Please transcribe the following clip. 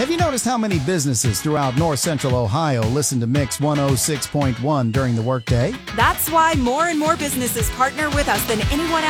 Have you noticed how many businesses throughout north central Ohio listen to Mix 106.1 during the workday? That's why more and more businesses partner with us than anyone else.